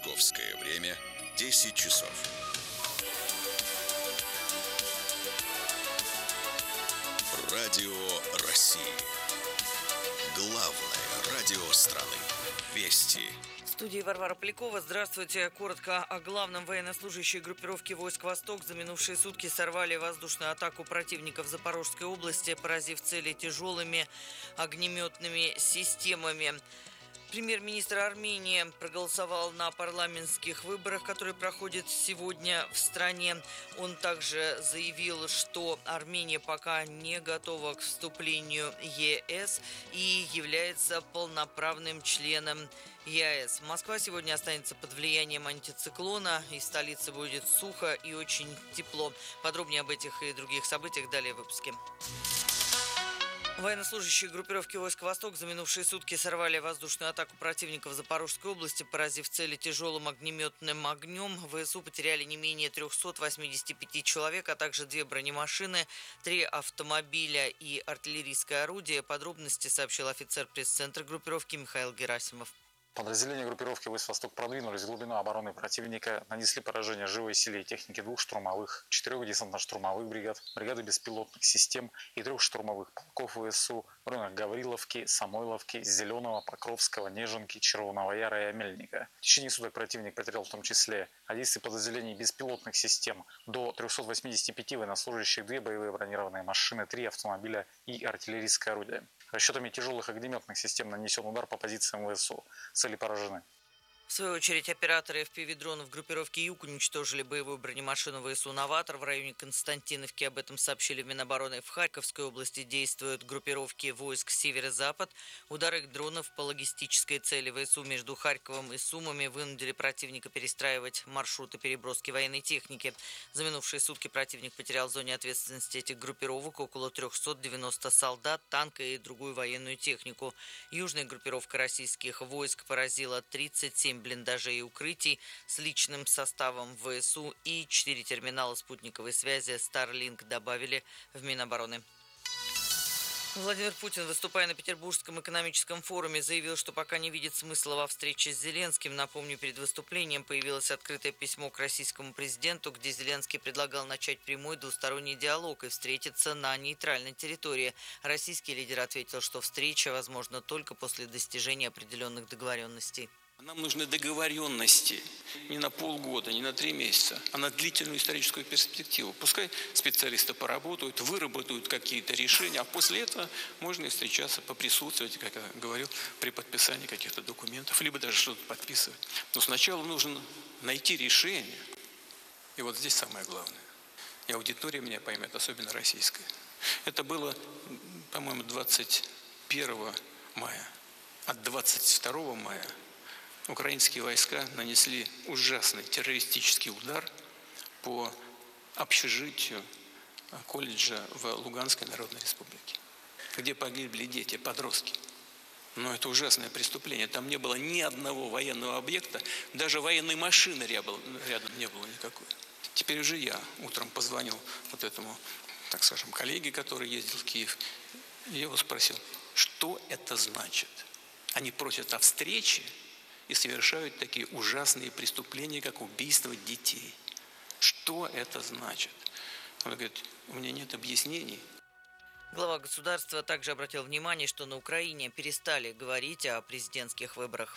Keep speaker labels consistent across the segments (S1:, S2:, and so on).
S1: Московское время 10 часов. Радио России. Главное радио страны. Вести.
S2: В студии Варвара Полякова. Здравствуйте. Коротко о главном. Военнослужащие группировки войск «Восток» за минувшие сутки сорвали воздушную атаку противника в Запорожской области, поразив цели тяжелыми огнеметными системами. Премьер-министр Армении проголосовал на парламентских выборах, которые проходят сегодня в стране. Он также заявил, что Армения пока не готова к вступлению в ЕС и является полноправным членом ЕАЭС. Москва сегодня останется под влиянием антициклона, и в столице будет сухо и очень тепло. Подробнее об этих и других событиях далее в выпуске. Военнослужащие группировки войск «Восток» за минувшие сутки сорвали воздушную атаку противника в Запорожской области, поразив цели тяжелым огнеметным огнем. ВСУ потеряли не менее 385 человек, а также 2 бронемашины, 3 автомобиля и артиллерийское орудие. Подробности сообщил офицер пресс-центра группировки Михаил Герасимов.
S3: Подразделения группировки войск «Восток» продвинулись в глубину обороны противника, нанесли поражение живой силе и технике 2 штурмовых, 4 десантно-штурмовых бригад, бригады беспилотных систем и 3 штурмовых полков ВСУ в районах Гавриловки, Самойловки, Зеленого, Покровского, Нежинки, Червоного Яра и Амельника. В течение суток противник потерял в том числе от действий подразделений беспилотных систем до 385 военнослужащих, 2 боевые бронированные машины, 3 автомобиля и артиллерийское орудие. Расчетами тяжелых огнеметных систем нанесен удар по позициям ВСУ. Цели поражены.
S2: В свою очередь, операторы FPV-дронов группировки «Юг» уничтожили боевую бронемашину ВСУ «Новатор» в районе Константиновки. Об этом сообщили в Минобороны. В Харьковской области действуют группировки войск «Северо-Запад». Удары дронов по логистической цели ВСУ между Харьковом и Сумами вынудили противника перестраивать маршруты переброски военной техники. За минувшие сутки противник потерял в зоне ответственности этих группировок около 390 солдат, танка и другую военную технику. Южная группировка российских войск поразила 37 блиндажей и укрытий с личным составом ВСУ и 4 терминала спутниковой связи Starlink добавили в Минобороны. Владимир Путин, выступая на Петербургском экономическом форуме, заявил, что пока не видит смысла во встрече с Зеленским. Напомню, перед выступлением появилось открытое письмо к российскому президенту, где Зеленский предлагал начать прямой двусторонний диалог и встретиться на нейтральной территории. Российский лидер ответил, что встреча возможна только после достижения определенных договоренностей.
S4: Нам нужны договоренности не на полгода, не на 3 месяца, а на длительную историческую перспективу. Пускай специалисты поработают, выработают какие-то решения, а после этого можно и встречаться, поприсутствовать, как я говорил, при подписании каких-то документов, либо даже что-то подписывать. Но сначала нужно найти решение. И вот здесь самое главное. И аудитория меня поймет, особенно российская. Это было, по-моему, 21 мая. От 22 мая украинские войска нанесли ужасный террористический удар по общежитию колледжа в Луганской Народной Республике, где погибли дети, подростки. Но это ужасное преступление. Там не было ни одного военного объекта, даже военной машины рядом не было никакой. Теперь уже я утром позвонил вот этому, так скажем, коллеге, который ездил в Киев, и я его спросил, что это значит? Они просят о встрече и совершают такие ужасные преступления, как убийство детей. Что это значит? Он говорит, у меня нет объяснений.
S2: Глава государства также обратил внимание, что на Украине перестали говорить о президентских выборах.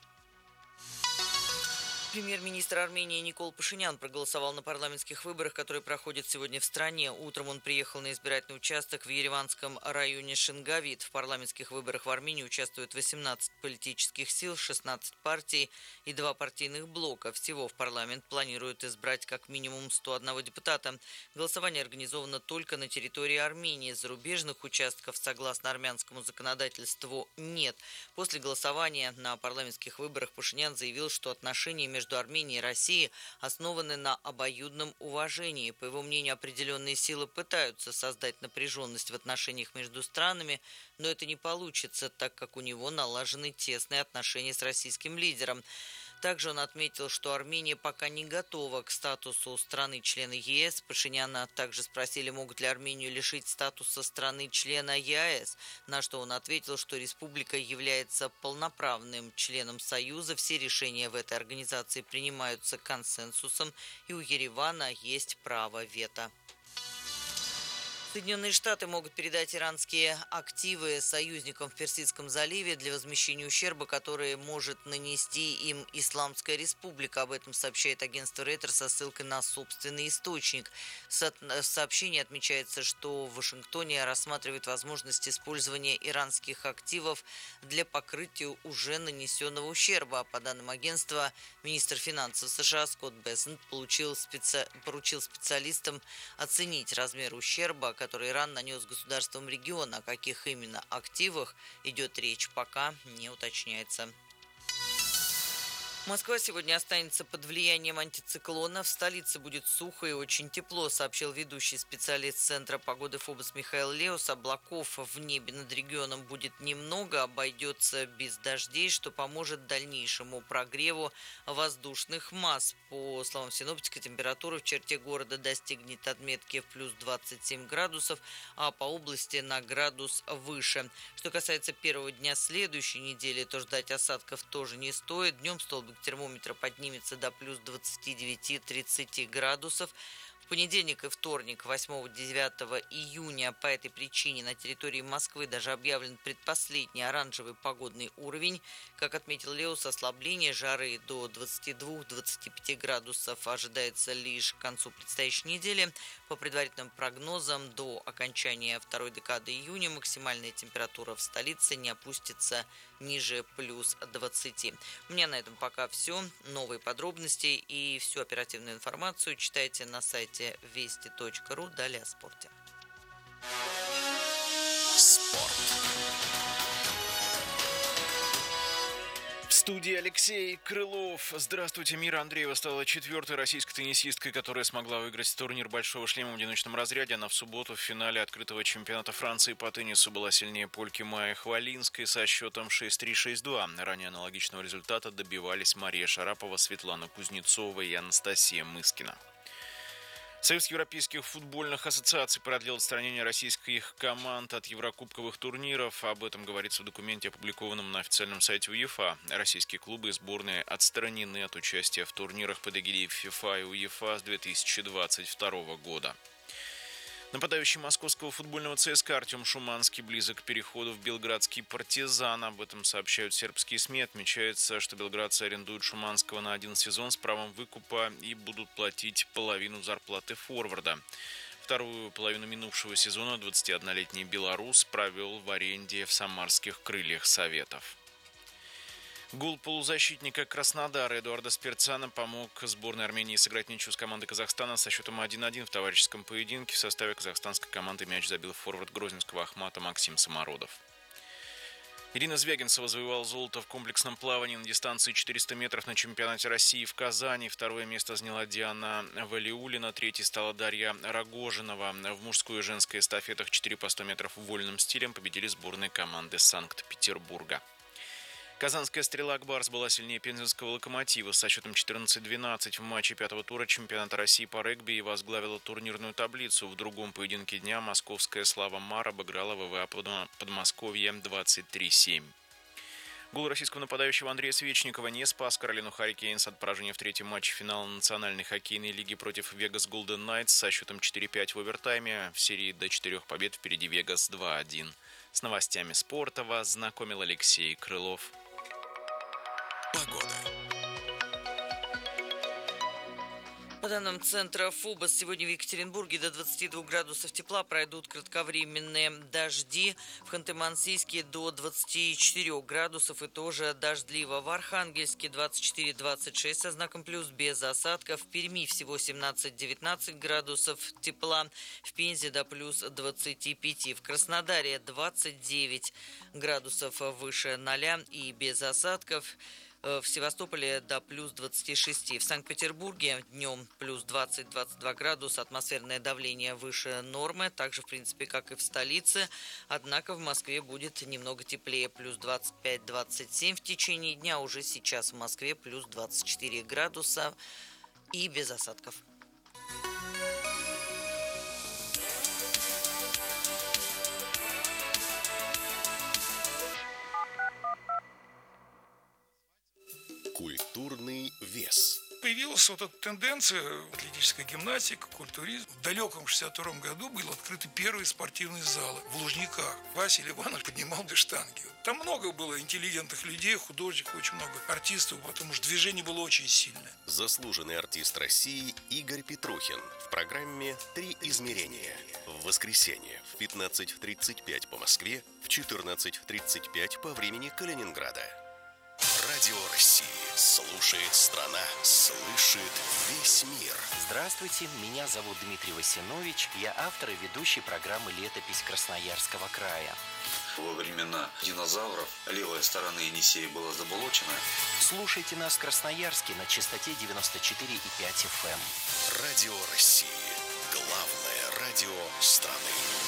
S2: Премьер-министр Армении Никол Пашинян проголосовал на парламентских выборах, которые проходят сегодня в стране. Утром он приехал на избирательный участок в Ереванском районе Шингавит. В парламентских выборах в Армении участвуют 18 политических сил, 16 партий и 2 партийных блока. Всего в парламент планируют избрать как минимум 101 депутата. Голосование организовано только на территории Армении. Зарубежных участков, согласно армянскому законодательству, нет. После голосования на парламентских выборах Пашинян заявил, что отношения между Арменией и Россией основаны на обоюдном уважении. По его мнению, определенные силы пытаются создать напряженность в отношениях между странами, но это не получится, так как у него налажены тесные отношения с российским лидером. Также он отметил, что Армения пока не готова к статусу страны-члена ЕС. Пашиняна также спросили, могут ли Армению лишить статуса страны-члена ЕАЭС, на что он ответил, что республика является полноправным членом Союза. Все решения в этой организации принимаются консенсусом, и у Еревана есть право вето. Соединенные Штаты могут передать иранские активы союзникам в Персидском заливе для возмещения ущерба, который может нанести им Исламская республика. Об этом сообщает агентство Рейтер со ссылкой на собственный источник. В сообщении отмечается, что в Вашингтоне рассматривают возможность использования иранских активов для покрытия уже нанесенного ущерба. По данным агентства, министр финансов США Скотт Бессент поручил специалистам оценить размер ущерба, который Иран нанес государствам региона. О каких именно активах идет речь, пока не уточняется. Москва сегодня останется под влиянием антициклона. В столице будет сухо и очень тепло, сообщил ведущий специалист Центра погоды ФОБОС Михаил Леус. Облаков в небе над регионом будет немного, обойдется без дождей, что поможет дальнейшему прогреву воздушных масс. По словам синоптика, температура в черте города достигнет отметки в плюс 27 градусов, а по области на градус выше. Что касается первого дня следующей недели, то ждать осадков тоже не стоит. Днем столбик термометра поднимется до плюс 29-30 градусов. В понедельник и вторник, 8-9 июня, по этой причине на территории Москвы даже объявлен предпоследний оранжевый погодный уровень. Как отметил Леус, ослабление жары до 22-25 градусов ожидается лишь к концу предстоящей недели. По предварительным прогнозам, до окончания второй декады июня максимальная температура в столице не опустится ниже плюс 20. У меня на этом пока все. Новые подробности и всю оперативную информацию читайте на сайте вести.ру. Далее о спорте.
S1: Спорт.
S5: В студии Алексей Крылов. Здравствуйте, Мира Андреева стала четвертой российской теннисисткой, которая смогла выиграть турнир «Большого шлема» в одиночном разряде. Она в субботу в финале открытого чемпионата Франции по теннису была сильнее польки Майи Хвалинской со счетом 6-3-6-2. Ранее аналогичного результата добивались Мария Шарапова, Светлана Кузнецова и Анастасия Мыскина. Союз европейских футбольных ассоциаций продлил отстранение российских команд от еврокубковых турниров. Об этом говорится в документе, опубликованном на официальном сайте УЕФА. Российские клубы и сборные отстранены от участия в турнирах под эгидой ФИФА и УЕФА с 2022 года. Нападающий московского футбольного ЦСКА Артем Шуманский близок к переходу в белградский «Партизан». Об этом сообщают сербские СМИ. Отмечается, что белградцы арендуют Шуманского на один сезон с правом выкупа и будут платить половину зарплаты форварда. Вторую половину минувшего сезона 21-летний белорус провел в аренде в самарских «Крыльях Советов». Гол полузащитника Краснодара Эдуарда Спирцана помог сборной Армении сыграть ничью с командой Казахстана со счетом 1-1 в товарищеском поединке. В составе казахстанской команды мяч забил форвард грозненского Ахмата Максим Самородов. Ирина Звягинцева завоевала золото в комплексном плавании на дистанции 400 метров на чемпионате России в Казани. Второе место заняла Диана Валиулина, третьей стала Дарья Рогожинова. В мужской и женской эстафетах 4 по 100 метров вольным стилем победили сборные команды Санкт-Петербурга. Казанская «Стрела» Акбарс была сильнее пензенского «Локомотива» со счетом 14-12 в матче пятого тура чемпионата России по регби и возглавила турнирную таблицу. В другом поединке дня московская «Слава Мар» обыграла ВВА Подмосковье 23-7. Гол российского нападающего Андрея Свечникова не спас Каролину Харрикейнс от поражения в третьем матче финала национальной хоккейной лиги против Вегас Голден Найтс со счетом 4-5 в овертайме. В серии до 4 побед впереди Вегас 2-1. С новостями спорта вас знакомил Алексей Крылов.
S1: Погода.
S2: По данным центра ФОБОС, сегодня в Екатеринбурге до 22 градусов тепла пройдут кратковременные дожди. В Ханты-Мансийске до 24 градусов и тоже дождливо. В Архангельске 24-26 со знаком плюс без осадков. В Перми всего 17-19 градусов тепла. В Пензе до плюс 25. В Краснодаре 29 градусов выше 0 и без осадков. в Севастополе до плюс 26. В Санкт-Петербурге днем плюс 20-22 градуса, атмосферное давление выше нормы, так же, в принципе, как и в столице. Однако в Москве будет немного теплее, плюс 25-27 в течение дня. Уже сейчас в Москве плюс 24 градуса и без осадков.
S1: Культурный вес.
S6: Появилась вот эта тенденция, атлетическая гимнастика, культуризм. В далеком 62 году были открыты первые спортивные залы в Лужниках. Василий Иванович поднимал две штанги. Там много было интеллигентных людей, художников, очень много артистов, потому что движение было очень сильное.
S1: Заслуженный артист России Игорь Петрухин в программе «Три измерения». В воскресенье в 15:35 по Москве, в 14:35 по времени Калининграда. Радио России. Слушает страна, слышит весь мир.
S7: Здравствуйте, меня зовут Дмитрий Васинович. Я автор и ведущий программы «Летопись Красноярского края».
S8: Во времена динозавров левая сторона Енисея была заболочена.
S7: Слушайте нас в Красноярске на частоте 94,5 FM.
S1: Радио России. Главное радио страны.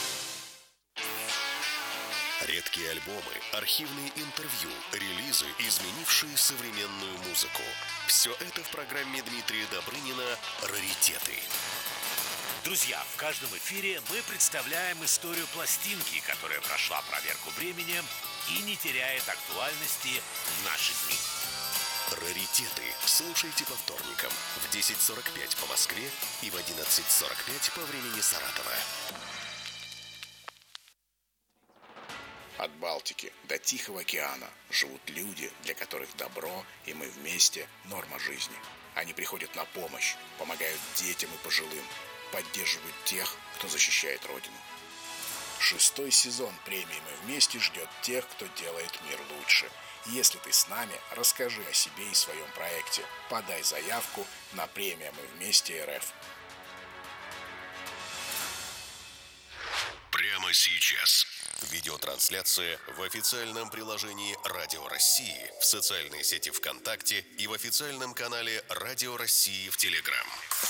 S1: Редкие альбомы, архивные интервью, релизы, изменившие современную музыку. Все это в программе Дмитрия Добрынина «Раритеты».
S9: Друзья, в каждом эфире мы представляем историю пластинки, которая прошла проверку временем и не теряет актуальности в наши дни.
S1: «Раритеты» слушайте по вторникам в 10:45 по Москве и в 11:45 по времени Саратова.
S10: От Балтики до Тихого океана живут люди, для которых добро и мы вместе – норма жизни. Они приходят на помощь, помогают детям и пожилым, поддерживают тех, кто защищает Родину. 6-й сезон премии «Мы вместе» ждет тех, кто делает мир лучше. Если ты с нами, расскажи о себе и своем проекте. Подай заявку на премию «Мы вместе РФ».
S1: Прямо сейчас. Видеотрансляция в официальном приложении Радио России, в социальной сети ВКонтакте и в официальном канале Радио России в Телеграм.